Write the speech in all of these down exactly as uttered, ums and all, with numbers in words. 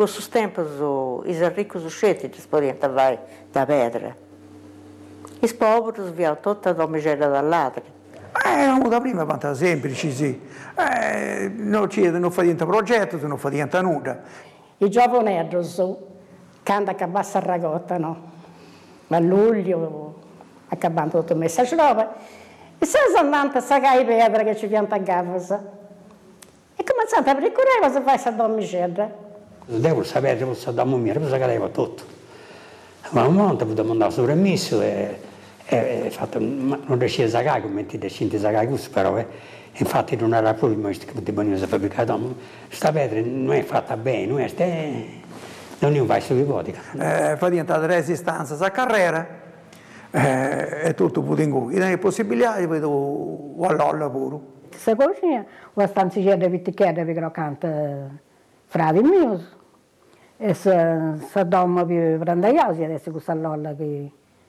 questi tempi i ricchi usciti podiano vai da pedra. I poveri viano tutta la miseria dall'altro. Eh, da prima quanto semplice, sì. Eh, non c'è, non fa niente progetto, non fa niente nulla. I giovani quando acabano a ragotta, no? A luglio, acabando tutto il mese a roba, e se andando a sagare pedra che ci pianta a gavasa. E cominciando a percorrere cosa fai a dormire? Devo sapere che posso andare a mia, poi cadeva tutto. Ma un momento potevo andare sovremmesso e, e, e fatto, non riuscivo a sagare come ti decidi a sagare questo, però eh. Infatti non era proprio il che potevo venire a fabbricare. Questa pedra non è fatta bene, non è, è, non è un vai sull'ipotica. Eh, fa diventare resistenza a carriera eh, e tutto può in cui. Non è possibile, vedo al lavoro. Se così, la stanzicella pittichetta che croccante frati miei, e se, se dormo più prendaiosi adesso questa lolla che...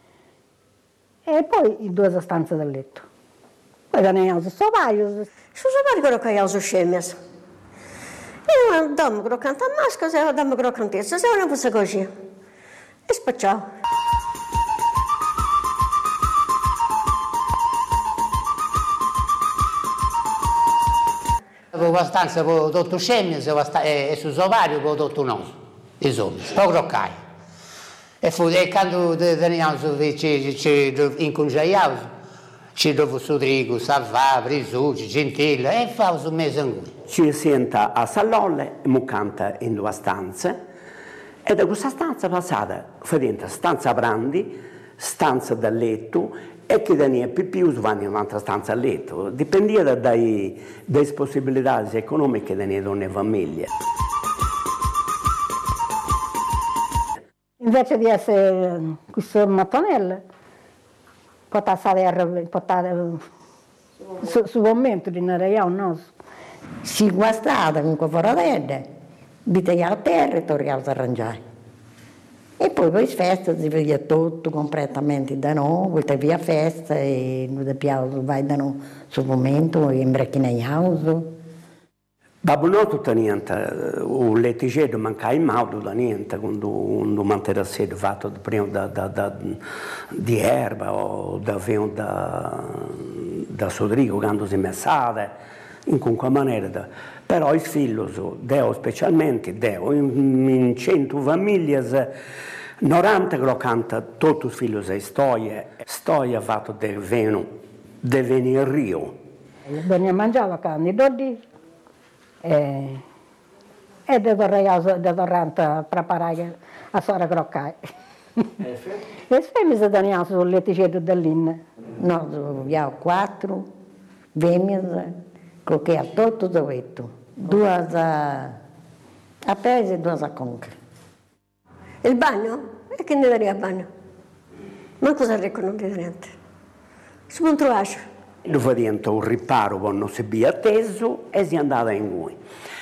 E poi in due stanze del letto. Poi veniamo su sovaio. Su sovaio che io sono scemia. Io dormo croccante a masca, se dormo croccante, se non fosse così. E spacciamo. La stanza con tutto scemmi e sul sovario con tutto no, insomma, poi croccai. E fu e quando veniamo incontraiamo, ci dovevo su trigo, salva, prisucci, gentile, e fa su mese in cui. Ci senta a Sallolle, e canta in due stanze, e da questa stanza passata, fa stanza prandi, stanza da letto, e che tenia più più vanno in un'altra stanza a letto, dipendeva dalle possibilità economiche delle donne e famiglie. Invece di essere questo mattonello, potete portare sul momento di non io no. Si guastava con quel foradella, bitteglia a terra e tornava a arrangiare. E poi per le feste si vede tutto completamente da noi, poi via festa e non dobbiamo vai da noi sul momento e imbrecchiamo. Babbo nostro tenia un letticello mancava in modo da niente, quando un mantello fatto prima da, da, da, di erba o da, da, da sodrigo quando si messava, in qualche maniera. Da, però i figli, deo specialmente, deo, in, in cento famiglie, novanta che lo canta tutti i figli di storia, storia fatta del vino, del vino in Rio. Veniva a mangiare carne, dodi, e, e da torrente preparare a sora croccare. E le femmine veniamo sul letticello dell'Inna. Noi abbiamo quattro femmine, che a tutto dov'etto. Due a, a Pesi e due a Conca. Il bagno? E che ne veniva al bagno? Ma cosa ricco non di niente? Si può trovare. Lo fa diventa un riparo quando si è atteso e si andava in cui.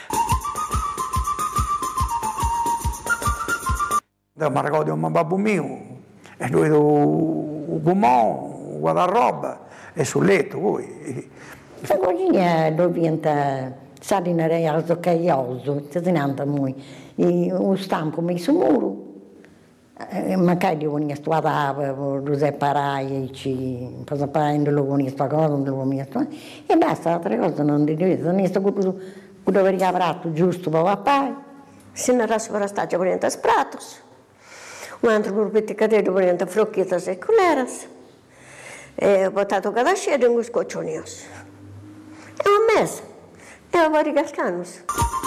Da Maragò un babbo mio, e lui un gomò, un guardaroba, e sul letto poi. La cucina diventa salinare alzo caioso, si tenanta muy, un stampo messo muro, magari devo venire studiare, lo separare, ci posso prendere lo venire sta cosa, non devo venire studiare, e basta, altre cose non di vedo, non è stato quello che dovevo avrà giusto per papà. Se non era per stare per niente spratos, un altro gruppo di cadere per niente frocchette e coleras, e ho portato cada scena in un scoccionios. E un mese, e ho vari cascanos.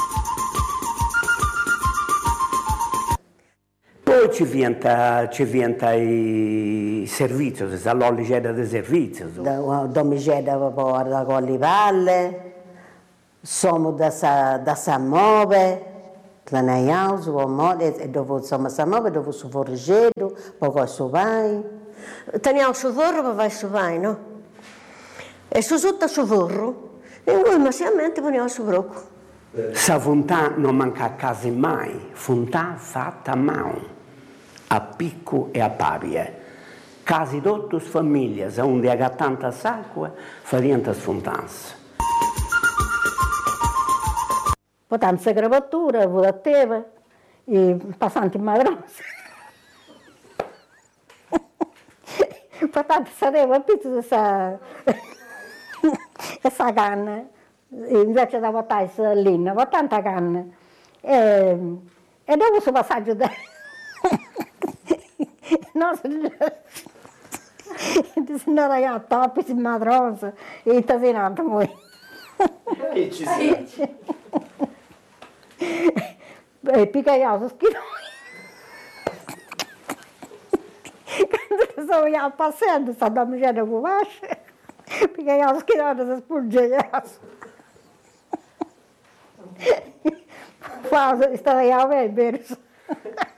Poi ci viene, ci viene i servizi, si sa l'ollicetta dei servizi. Domicetta da Collivalle, siamo da, da Samove, Tlanaiauso, e dopo insomma Samove, dopo su Forrigedo, poi su Vai. Teniamo su Forro, poi vai su Vai, no? E su sotto su Forro, in cui massivamente poniamo su Brocco. Sa fontana non manca a casa mai, fontana fatta a mano, a picco e a parie. Casi tutte famiglie, onde ha tanta acqua, facendo fontane. Potenza creatura, votativa, i passanti in madrosa. Portanto, sarevo pizza sa e sa canna, invece di votare l'Inna, ho tanta canna. E, e dopo questo passaggio da... no, signora io toppi in madrosa e tasinante poi. Che ci sia? E picaioso schifo. Quando sono io passando, sta dormendo con vasce, picaioso schifo si spulgeiato. Fa, stava io a vedere.